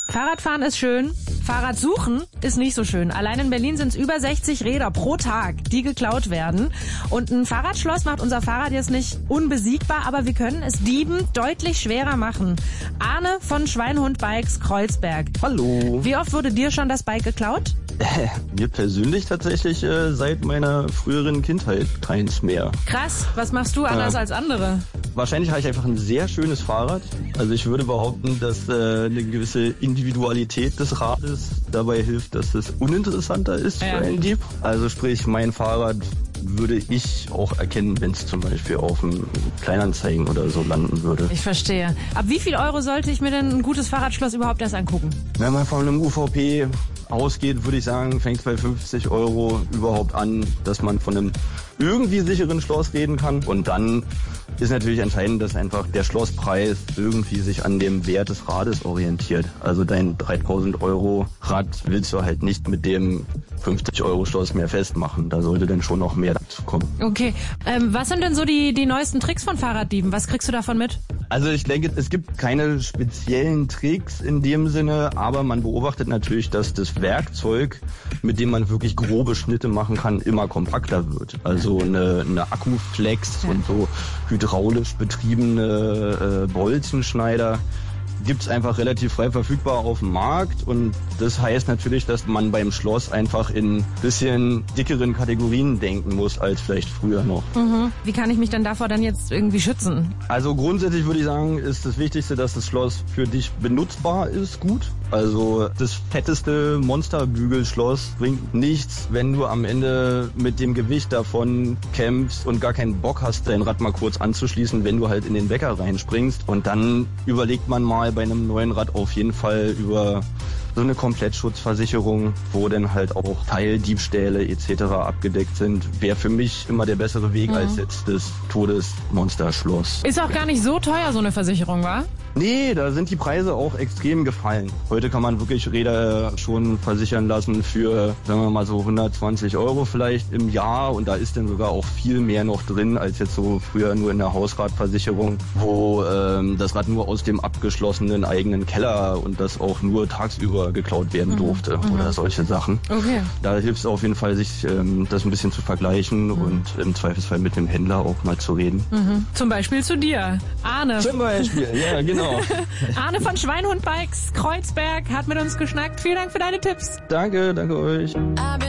Fahrradfahren ist schön, Fahrrad suchen ist nicht so schön. Allein in Berlin sind es über 60 Räder pro Tag, die geklaut werden. Und ein Fahrradschloss macht unser Fahrrad jetzt nicht unbesiegbar, aber wir können es Dieben deutlich schwerer machen. Arne von Schweinhund Bikes Kreuzberg. Hallo. Wie oft wurde dir schon das Bike geklaut? Mir persönlich tatsächlich seit meiner früheren Kindheit keins mehr. Krass, was machst du anders als andere? Wahrscheinlich habe ich einfach ein sehr schönes Fahrrad. Also ich würde behaupten, dass eine gewisse Individualität des Rades dabei hilft, dass es uninteressanter ist für einen Dieb. Also sprich, mein Fahrrad würde ich auch erkennen, wenn es zum Beispiel auf einem Kleinanzeigen oder so landen würde. Ich verstehe. Ab wie viel Euro sollte ich mir denn ein gutes Fahrradschloss überhaupt erst angucken? Wenn man von einem UVP ausgeht, würde ich sagen, fängt es bei 50 Euro überhaupt an, dass man von einem irgendwie sicheren Schloss reden kann. Und dann ist natürlich entscheidend, dass einfach der Schlosspreis irgendwie sich an dem Wert des Rades orientiert. Also dein 3.000 Euro Rad willst du halt nicht mit dem 50 Euro Schloss mehr festmachen. Da sollte dann schon noch mehr dazu kommen. Okay. Was sind denn so die neuesten Tricks von Fahrraddieben? Was kriegst du davon mit? Also ich denke, es gibt keine speziellen Tricks in dem Sinne, aber man beobachtet natürlich, dass das Werkzeug, mit dem man wirklich grobe Schnitte machen kann, immer kompakter wird. Also eine Akkuflex und so hydraulisch betriebene Bolzenschneider gibt's einfach relativ frei verfügbar auf dem Markt, und das heißt natürlich, dass man beim Schloss einfach in bisschen dickeren Kategorien denken muss als vielleicht früher noch. Mhm. Wie kann ich mich dann davor dann jetzt irgendwie schützen? Also grundsätzlich würde ich sagen, ist das Wichtigste, dass das Schloss für dich benutzbar ist, gut. Also das fetteste Monsterbügelschloss bringt nichts, wenn du am Ende mit dem Gewicht davon kämpfst und gar keinen Bock hast, dein Rad mal kurz anzuschließen, wenn du halt in den Wecker reinspringst. Und dann überlegt man mal bei einem neuen Rad auf jeden Fall über so eine Komplettschutzversicherung, wo dann halt auch Teildiebstähle etc. abgedeckt sind, wäre für mich immer der bessere Weg als jetzt das Todesmonsterschloss. Ist auch gar nicht so teuer, so eine Versicherung, wa? Nee, da sind die Preise auch extrem gefallen. Heute kann man wirklich Räder schon versichern lassen für, sagen wir mal so 120 Euro vielleicht im Jahr, und da ist dann sogar auch viel mehr noch drin als jetzt so früher nur in der Hausratversicherung, wo das Rad nur aus dem abgeschlossenen eigenen Keller und das auch nur tagsüber geklaut werden durfte oder solche Sachen. Okay. Da hilft es auf jeden Fall, sich das ein bisschen zu vergleichen und im Zweifelsfall mit dem Händler auch mal zu reden. Zum Beispiel zu dir, Arne. Zum Beispiel, ja genau. Arne von Schweinhund Bikes Kreuzberg hat mit uns geschnackt. Vielen Dank für deine Tipps. Danke euch.